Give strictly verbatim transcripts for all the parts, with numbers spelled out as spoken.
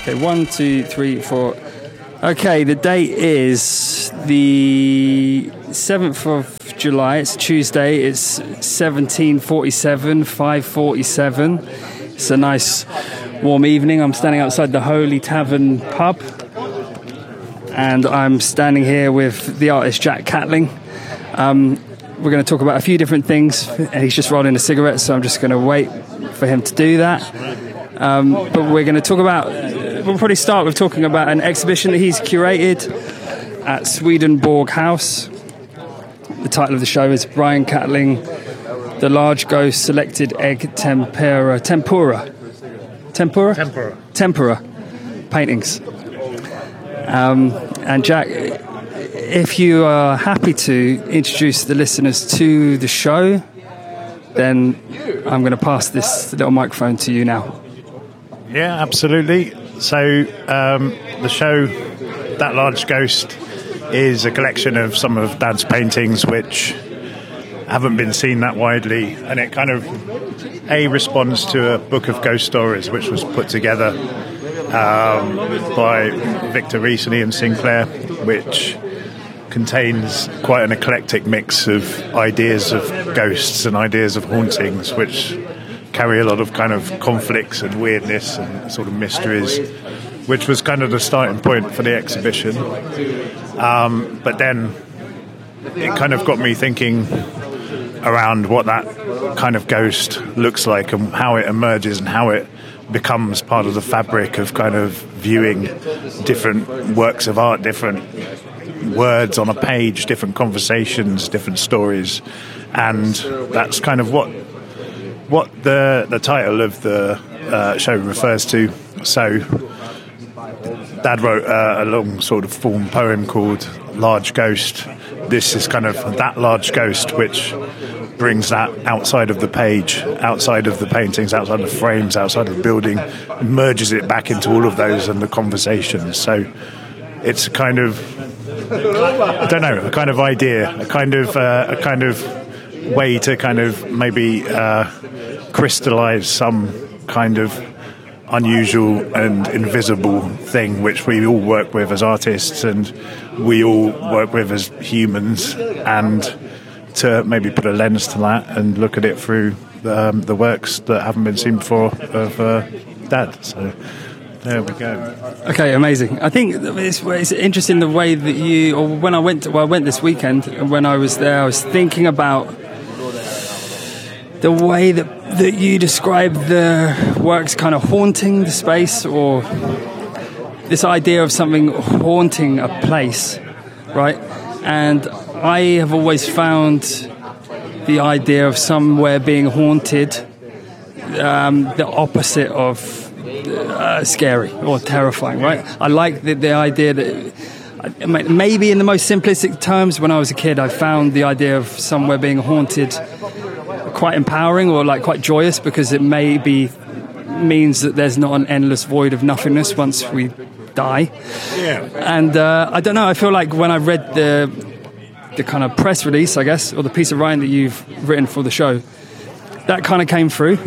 Okay, one, two, three, four. Okay, the date is the seventh of July. It's Tuesday. It's seventeen forty-seven, five forty-seven. It's a nice warm evening. I'm standing outside the Holy Tavern pub. And I'm standing here with the artist Jack Catling. Um, we're going to talk about a few different things. And he's just rolling a cigarette, so I'm just going to wait for him to do that. Um, but we're going to talk about, we'll probably start with talking about an exhibition that he's curated at Swedenborg House. The title of the show is Brian Catling, The Large Ghost Selected Egg Tempera, Tempura, Tempura? Tempura. Tempura paintings. Um, and Jack, if you are happy to introduce the listeners to the show, then I'm going to pass this little microphone to you now. Yeah, absolutely. So um, the show, That Large Ghost, is a collection of some of Dad's paintings which haven't been seen that widely, and it kind of a responds to a book of ghost stories which was put together um, by Victor Reese and Ian Sinclair, which contains quite an eclectic mix of ideas of ghosts and ideas of hauntings, which carry a lot of kind of conflicts and weirdness and sort of mysteries, which was kind of the starting point for the exhibition. Um, but then it kind of got me thinking around what that kind of ghost looks like and how it emerges and how it becomes part of the fabric of kind of viewing different works of art, different words on a page, different conversations, different stories. And that's kind of what what the the title of the uh, show refers to. So Dad wrote uh, a long sort of form poem called Large Ghost. This is kind of that large ghost which brings that outside of the page, outside of the paintings, outside of the frames, outside of the building, and merges it back into all of those and the conversations. So it's a kind of, I don't know, a kind of idea, a kind of uh, a kind of way to kind of maybe uh, crystallize some kind of unusual and invisible thing which we all work with as artists and we all work with as humans, and to maybe put a lens to that and look at it through um, the works that haven't been seen before of uh, Dad. So there we go. Okay, amazing. I think it's, it's interesting the way that you, or when I went, to, well, I went this weekend, and when I was there, I was thinking about the way that, that you describe the works kind of haunting the space, or this idea of something haunting a place, right? And I have always found the idea of somewhere being haunted um, the opposite of uh, scary or terrifying, right? I like the, the idea that maybe in the most simplistic terms, when I was a kid, I found the idea of somewhere being haunted quite empowering or like quite joyous, because it maybe means that there's not an endless void of nothingness once we die. Yeah. And uh, I don't know, I feel like when I read the the kind of press release, I guess, or the piece of writing that you've written for the show, that kind of came through.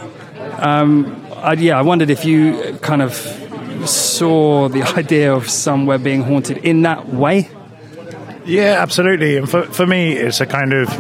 Um, I, yeah, I wondered if you kind of saw the idea of somewhere being haunted in that way. Yeah, absolutely. And for, for me, it's a kind of...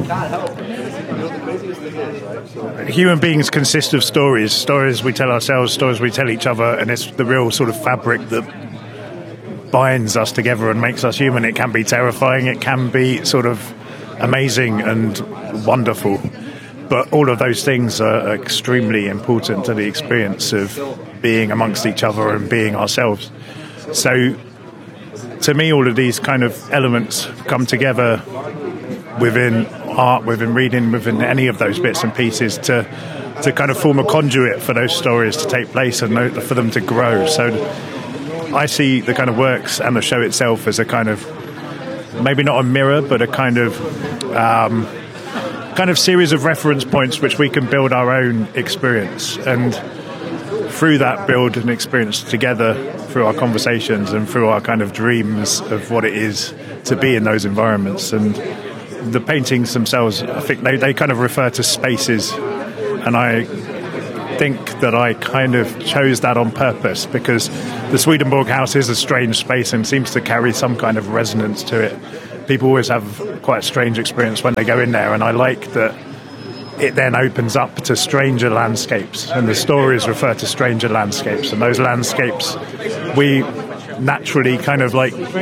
Human beings consist of stories. Stories we tell ourselves, stories we tell each other, and it's the real sort of fabric that binds us together and makes us human. It can be terrifying, it can be sort of amazing and wonderful, but all of those things are extremely important to the experience of being amongst each other and being ourselves. So to me, all of these kind of elements come together within art, within reading, within any of those bits and pieces to to kind of form a conduit for those stories to take place and for them to grow. So I see the kind of works and the show itself as a kind of, maybe not a mirror, but a kind of um, kind of series of reference points which we can build our own experience, and through that build an experience together through our conversations and through our kind of dreams of what it is to be in those environments. And the paintings themselves, I think they, they kind of refer to spaces, and I think that I kind of chose that on purpose, because the Swedenborg House is a strange space and seems to carry some kind of resonance to it. People always have quite a strange experience when they go in there, and I like that it then opens up to stranger landscapes, and the stories refer to stranger landscapes, and those landscapes we naturally kind of like